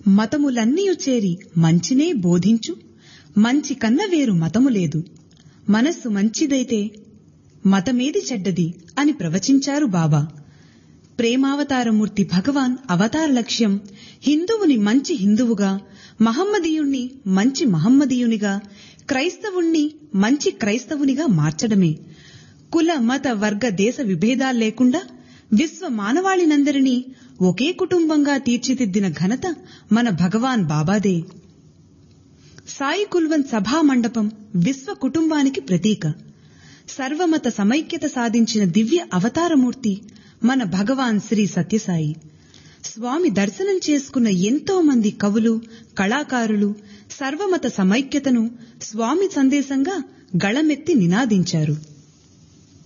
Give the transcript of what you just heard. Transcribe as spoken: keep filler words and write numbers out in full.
మతములన్నీయు చేరి మంచినే బోధించు, మంచి కన్న వేరు మతము లేదు, మనస్సు మంచిదైతే మతమేది చెడ్డది అని ప్రవచించారు బాబా. ప్రేమావతారమూర్తి భగవాన్ అవతార లక్ష్యం హిందువుని మంచి హిందువుగా, మహమ్మదీయుణ్ణి మంచి మహమ్మదీయునిగా, క్రైస్తవుణ్ణి మంచి క్రైస్తవునిగా మార్చడమే. కుల మత వర్గ దేశ విభేదాలు లేకుండా విశ్వ మానవాళినందరినీ ఒకే కుటుంబంగా తీర్చిదిద్దిన ఘనత మన భగవాన్ బాబాదే. సాయి కుల్వంత్ సభా మండపం విశ్వ కుటుంబానికి ప్రతీక. సర్వమత సమైక్యత సాధించిన దివ్య అవతారమూర్తి మన భగవాన్ శ్రీ సత్యసాయి. స్వామి దర్శనం చేసుకున్న ఎంతో మంది కవులు, కళాకారులు సర్వమత సమైక్యతను స్వామి సందేశంగా గళమెత్తి నినాదించారు.